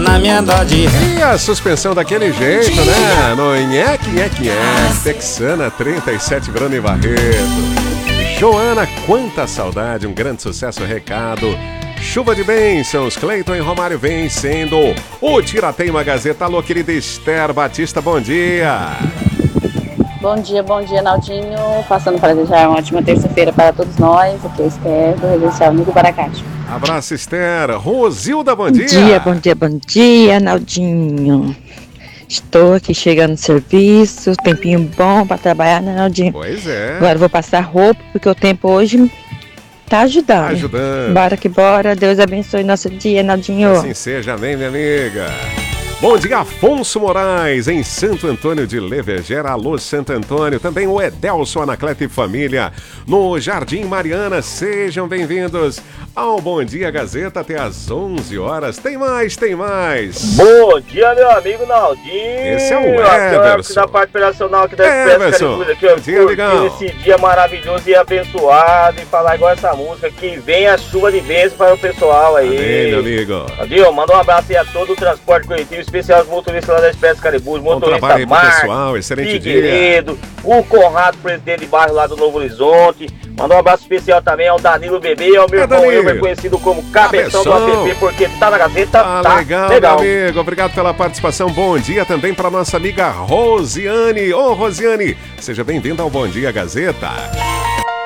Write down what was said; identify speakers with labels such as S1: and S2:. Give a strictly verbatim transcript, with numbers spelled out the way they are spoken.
S1: na minha dó de ré.
S2: E a suspensão daquele jeito, né? No nheque, nheque, nheque. Texana trinta e sete, Bruno e Barreto. Joana, quanta saudade, um grande sucesso, recado. Chuva de bênçãos, Cleiton e Romário vencendo o Tirateima Gazeta. Alô, querida Esther Batista, bom dia.
S3: Bom dia, bom dia, Naldinho. Passando para desejar uma ótima terça-feira para todos nós. Aqui é Esther, do Residencial Nico Baracate.
S2: Abraço, Esther. Rosilda, bom,
S4: bom
S2: dia.
S4: Bom dia, bom dia, bom dia, Naldinho. Estou aqui chegando no serviço, tempinho bom para trabalhar, né, Naldinho?
S2: Pois é.
S4: Agora eu vou passar roupa, porque o tempo hoje tá ajudando.
S2: Tá ajudando.
S4: Bora que bora. Deus abençoe nosso dia, Naldinho.
S2: Assim seja, amém, minha amiga. Bom dia, Afonso Moraes, em Santo Antônio de Levegera. Alô, Santo Antônio. Também o Edelson, Anacleto e família, no Jardim Mariana. Sejam bem-vindos ao Bom Dia Gazeta até às onze horas. Tem mais, tem mais.
S5: Bom dia, meu amigo Naldinho.
S2: Esse é o Everson.
S5: Da parte operacional aqui da
S2: Everson.
S5: Aqui, ó, dia, amigão. Esse dia maravilhoso e abençoado. E falar igual essa música. Que vem a chuva de bênção para o pessoal aí.
S2: Amém, meu amigo.
S5: Naldinho, manda um abraço aí a todo o transporte coletivo, especial os motoristas lá da Expresso Caribus, motorista Marcos,
S2: pessoal, excelente
S5: Figueiredo, dia. O Conrado, presidente de bairro lá do Novo Horizonte. Mandar um abraço especial também ao Danilo Bebê e ao meu é irmão Wilber, conhecido como Cabeção, Cabeção do A P P, porque tá na Gazeta, ah, tá legal. legal.
S2: Meu amigo, obrigado pela participação. Bom dia também para nossa amiga Rosiane. Ô, Rosiane, seja bem-vinda ao Bom Dia Gazeta.